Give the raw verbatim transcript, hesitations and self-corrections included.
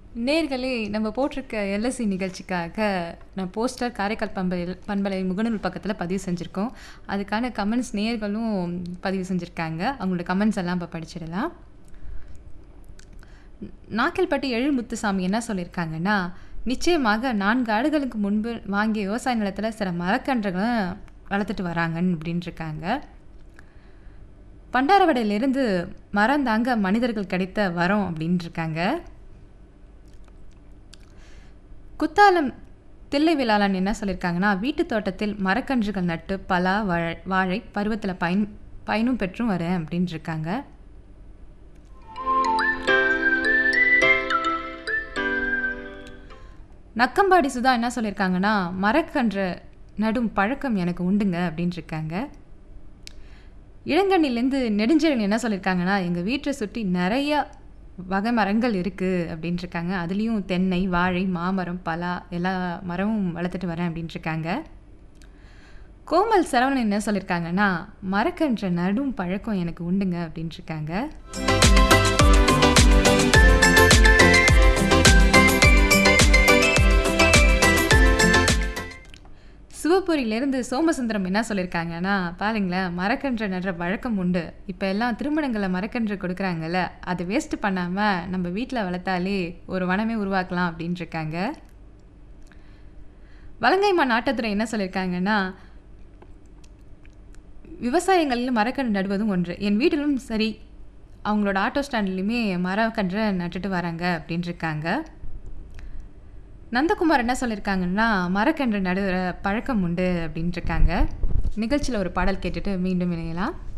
நேர்களே நம்ம போட்டிருக்க எல்எஸ்சி நிகழ்ச்சிக்காக நான் போஸ்டர் காரைக்கால் பண்பலை பண்பலை முகநூல் பக்கத்தில் பதிவு செஞ்சுருக்கோம். அதுக்கான கமெண்ட்ஸ் நேர்களும் பதிவு செஞ்சுருக்காங்க. அவங்களோட கமெண்ட்ஸ் எல்லாம் இப்போ படிச்சிடலாம். நாக்கல்பட்டி எழு முத்துசாமி என்ன சொல்லியிருக்காங்கன்னா, நிச்சயமாக நான்கு ஆண்டுகளுக்கு முன்பு வாங்கிய விவசாய நிலத்தில் சில மரக்கன்றுகளை வளர்த்துட்டு வராங்கன்னு அப்படின்னு இருக்காங்க. பண்டாரவடையிலிருந்து மரம் தாங்க மனிதர்கள் கிடைத்த வரம் அப்படின்னு இருக்காங்க. குத்தாலம் தில்லை விழாளன் என்ன சொல்லியிருக்காங்கன்னா, வீட்டு தோட்டத்தில் மரக்கன்றுகள் நட்டு பலா வாழை வாழை பருவத்தில் பயன் பயனும் பெற்றும் வரேன் அப்படின்னு இருக்காங்க. நக்கம்பாடி சுதா என்ன சொல்லியிருக்காங்கன்னா, மரக்கன்று நடும் பழக்கம் எனக்கு உண்டுங்க அப்படின்னு இருக்காங்க. இளங்கண்ணிலேருந்து நெடுஞ்செழியன் என்ன சொல்லியிருக்காங்கன்னா, எங்கள் வீட்டை சுற்றி நிறையா வகை மரங்கள் இருக்குது அப்படின்னு இருக்காங்க. அதுலேயும் தென்னை, வாழை, மாமரம், பலா எல்லா மரமும் வளர்த்துட்டு வரேன் அப்படின்னு இருக்காங்க. கோமல் சரவணன் என்ன சொல்லியிருக்காங்கன்னா, மரக்கன்று நடும் பழக்கம் எனக்கு உண்டுங்க அப்படின்னு இருக்காங்க. சிவபுரியிலேருந்து சோமசுந்தரம் என்ன சொல்லியிருக்காங்கன்னா, பாருங்களேன் மரக்கன்று நடுற வழக்கம் உண்டு. இப்போ எல்லாம் திருமணங்களில் மரக்கன்று கொடுக்குறாங்கல்ல, அதை வேஸ்ட் பண்ணாமல் நம்ம வீட்டில் வளர்த்தாலே ஒரு வனமே உருவாக்கலாம் அப்படின்னு இருக்காங்க. வலங்கைமா நாட்டத்துறை என்ன சொல்லியிருக்காங்கன்னா, விவசாயங்களில் மரக்கன்று நடுவதும் ஒன்று. என் வீட்டிலும் சரி அவங்களோட ஆட்டோ ஸ்டாண்ட்லேயுமே மரக்கன்று நட்டுட்டு வராங்க அப்படின்னு இருக்காங்க. நந்தகுமார் என்ன சொல்லியிருக்காங்கன்னா, மரக்கன்று நடுகிற பழக்கம் உண்டு அப்படின்னு இருக்காங்க. நிகழ்ச்சியில் ஒரு பாடல் கேட்டுட்டு மீண்டும் இணையலாம்.